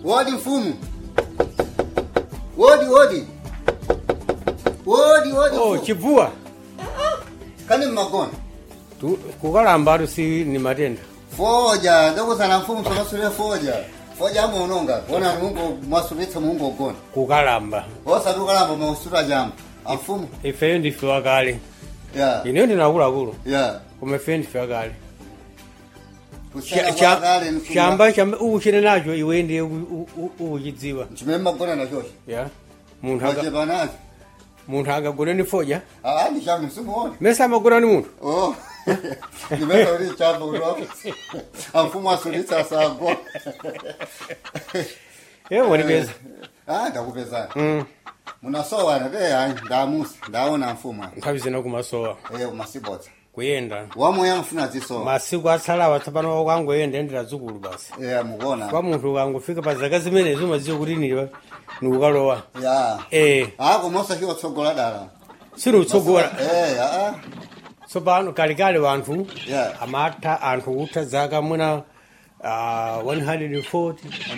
Wodi mfumu. Wodi. Oh, chivua. Kani magona. Kukalamba si ni matenda. Foja, ndogo sana mfumu tunasule foja. Foja munonga. Bona Mungu mwasubitsa Mungu ogona. Kukalamba. Osa kukalamba mwasura jambo. Afumu. Ife ndife wakale. Yeah. Ine ndinakula kulo. Yeah. Kumefe ndife wakale. Shamba uchine nacho iwe ndiye uchidziwa. Chimema gona na choshi. Yeah. Muntu akagona ni foja. Ndi chambe simuone. Mesa amagona ni muntu. Oh. Nimeka uri chambe urofe. Amfumu asulitsa sago. Wani beza. Ndakupeza. Munasowa na ndamusi ndaona mfumu. Nkabise no kumasowa. Masibotsa. Kuyenda. Wamoya mfuna ziso. Masiku atsala watsapano kwangu yenda ndira zukulu basi. Mugona. Kwa muntu wangu fika pazaka zimene zumaziyo kuti nukalowa. Ako mosa kiwa tsogola dala. Sinu tsogola. Tsopano kalikale wantu. Amata antu utazaka muna 140